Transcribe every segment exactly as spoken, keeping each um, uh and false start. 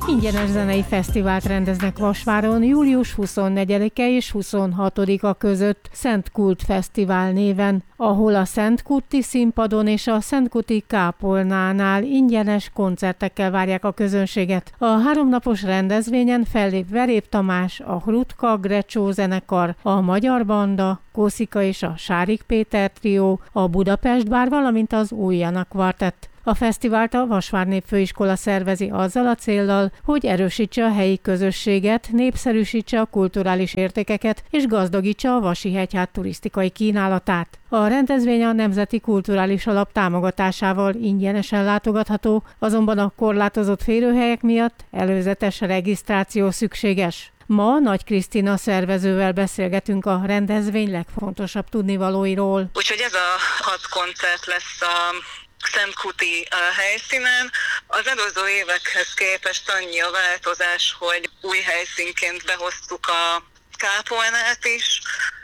Ingyenes zenei fesztivált rendeznek Vasváron július huszonnegyedike és huszonhatodika között Szent-Kult Fesztivál néven, ahol a Szent-Kulti színpadon és a Szent-Kulti kápolnánál ingyenes koncertekkel várják a közönséget. A háromnapos rendezvényen fellép Verép Tamás, a Hrutka Grecsó zenekar, a Magyar Banda, Koszika és a Sárik Péter trió, a Budapest Bár, valamint az Újjana kvartett. A fesztivált a Vasvár Népfőiskola szervezi azzal a céllal, hogy erősítse a helyi közösséget, népszerűsítse a kulturális értékeket és gazdagítsa a Vasi-hegyház turisztikai kínálatát. A rendezvény a Nemzeti Kulturális Alap támogatásával ingyenesen látogatható, azonban a korlátozott férőhelyek miatt előzetes regisztráció szükséges. Ma Nagy Krisztina szervezővel beszélgetünk a rendezvény legfontosabb tudnivalóiról. Úgyhogy ez a hat koncert lesz a Szent-Kulti helyszínen. Az előző évekhez képest annyi a változás, hogy új helyszínként behoztuk a kápolnát is,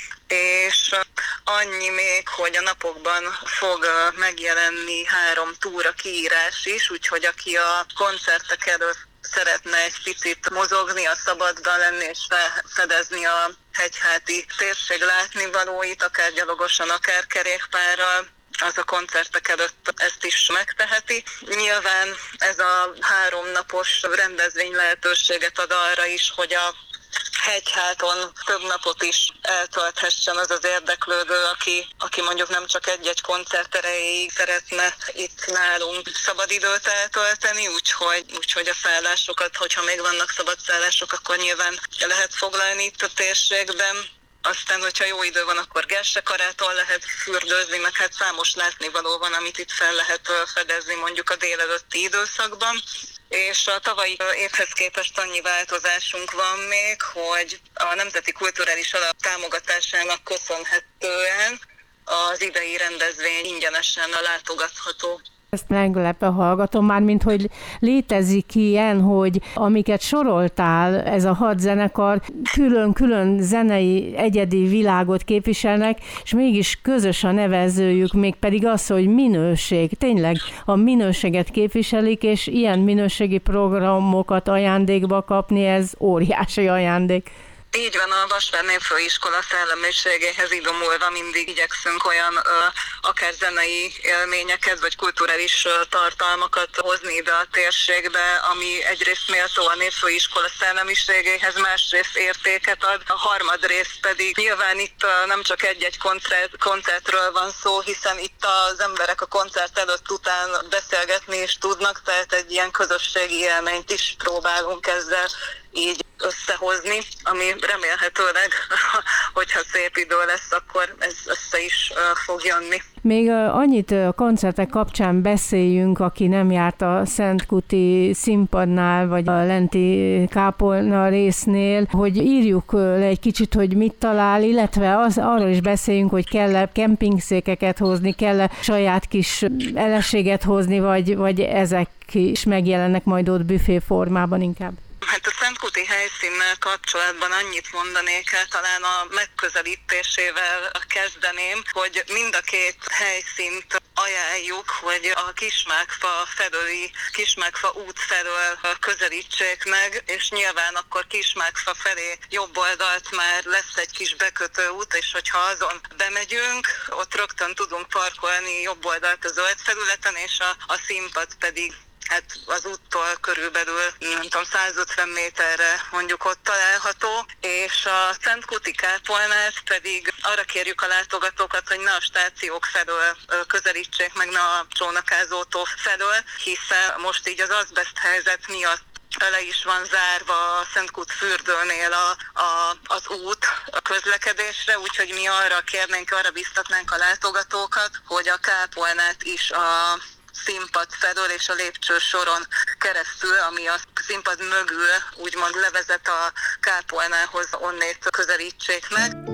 és annyi még, hogy a napokban fog megjelenni három túra kiírás is, úgyhogy aki a koncertek előtt szeretne egy picit mozogni, a szabadban lenni és fedezni a hegyháti térség látnivalóit, akár gyalogosan, akár kerékpárral, az a koncertek előtt ezt is megteheti. Nyilván ez a háromnapos rendezvény lehetőséget ad arra is, hogy a hegyháton több napot is eltölthessen az az érdeklődő, aki, aki mondjuk nem csak egy-egy koncert erejéig szeretne itt nálunk szabadidőt eltölteni, úgyhogy, úgyhogy a szállásokat, hogyha még vannak szabad szállások, akkor nyilván lehet foglalni itt a térségben. Aztán, hogyha jó idő van, akkor Gersekarától lehet fürdőzni, meg hát számos látnivaló van, amit itt fel lehet fedezni mondjuk a délelőtti időszakban. És a tavalyi évhez képest annyi változásunk van még, hogy a Nemzeti Kulturális Alap támogatásának köszönhetően az idei rendezvény ingyenesen látogatható. Ezt meglepve hallgatom már, mint hogy létezik ilyen, hogy amiket soroltál, ez a hat zenekar külön-külön zenei egyedi világot képviselnek, és mégis közös a nevezőjük, mégpedig az, hogy minőség. Tényleg a minőséget képviselik, és ilyen minőségi programokat ajándékba kapni, ez óriási ajándék. Így van, a Vasvár Népfőiskola szellemiségéhez idomulva mindig igyekszünk olyan ö, akár zenei élményeket, vagy kulturális ö, tartalmakat hozni ide a térségbe, ami egyrészt méltó a Népfőiskola szellemiségéhez, másrészt értéket ad, a harmadrészt pedig nyilván itt ö, nem csak egy-egy koncert, koncertről van szó, hiszen itt az emberek a koncert előtt után beszélgetni is tudnak, tehát egy ilyen közösségi élményt is próbálunk ezzel így összehozni, ami remélhetőleg, hogyha szép idő lesz, akkor ez össze is fog jönni. Még annyit a koncertek kapcsán beszéljünk, aki nem járt a Szent-Kulti színpadnál, vagy a lenti kápolna résznél, hogy írjuk le egy kicsit, hogy mit talál, illetve az, arról is beszéljünk, hogy kell-e kempingszékeket hozni, kell-e saját kis eleséget hozni, vagy, vagy ezek is megjelennek majd ott büfé formában inkább. Hát a Szent-Kulti helyszínnel kapcsolatban annyit mondanék el, talán a megközelítésével kezdeném, hogy mind a két helyszínt ajánljuk, hogy a Kismákfa felőli, Kismákfa út felől közelítsék meg, és nyilván akkor Kismákfa felé jobb oldalt már lesz egy kis bekötő út, és hogyha azon bemegyünk, ott rögtön tudunk parkolni jobb oldalt a zöld felületen, és a, a színpad pedig hát az úttól körülbelül, nem tudom, százötven méterre mondjuk ott található, és a Szent-Kulti kápolnát pedig arra kérjük a látogatókat, hogy ne a stációk felől közelítsék meg, ne a csónakázótó felől, hiszen most így az azbest helyzet miatt le is van zárva a Szent-Kult fürdőnél a, a, az út a közlekedésre, úgyhogy mi arra kérnénk, arra biztatnánk a látogatókat, hogy a kápolnát is a színpad felől és a lépcső soron keresztül, ami a színpad mögül úgymond levezet a kápolnához, onnét közelítsék meg.